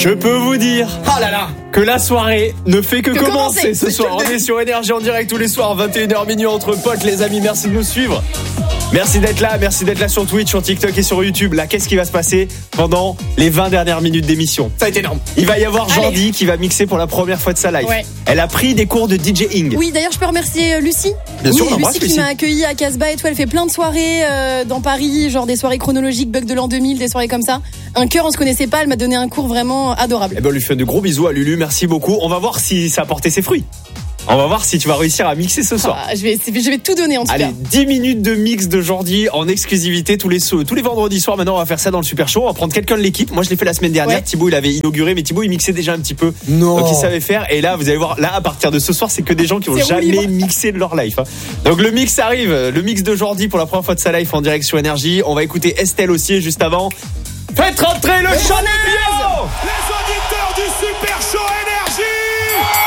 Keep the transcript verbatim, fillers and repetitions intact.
Je peux vous dire Ah là là que la soirée ne fait que, que commencer, commencer ce soir. On est sur Énergie en direct tous les soirs, vingt et une heures minuit entre potes, les amis. Merci de nous suivre. Merci d'être là, merci d'être là sur Twitch, sur TikTok et sur YouTube. Là, qu'est-ce qui va se passer pendant les vingt dernières minutes d'émission? Ça va être énorme. Il va y avoir Allez. Jordi qui va mixer pour la première fois de sa life. Ouais. Elle a pris des cours de DJing. Oui, d'ailleurs, je peux remercier Lucie. Bien oui, sûr, on embrasse Lucie qui Lucie. m'a accueilli à Casbah et tout. Elle fait plein de soirées euh, dans Paris, genre des soirées chronologiques, Bug de l'an deux mille, des soirées comme ça. Un cœur, on se connaissait pas. Elle m'a donné un cours vraiment adorable. Eh ben, on lui fait de gros bisous à Lulu, merci beaucoup. On va voir si ça a porté ses fruits. On va voir si tu vas réussir à mixer ce soir. Ah, je vais, je vais tout donner en tout Allez, cas. dix minutes de mix de Jordi en exclusivité tous les, tous les vendredis soirs. Maintenant, on va faire ça dans le Super Show. On va prendre quelqu'un de l'équipe. Moi, je l'ai fait la semaine dernière. Ouais. Thibaut, il avait inauguré, mais Thibaut, il mixait déjà un petit peu. Non. Donc, il savait faire. Et là, vous allez voir, là, à partir de ce soir, c'est que des gens qui ont C'est roue jamais libre. mixé de leur life. hein. Donc, le mix arrive. Le mix de Jordi pour la première fois de sa life en direct sur Énergie. On va écouter Estelle aussi juste avant. Faites rentrer le champion!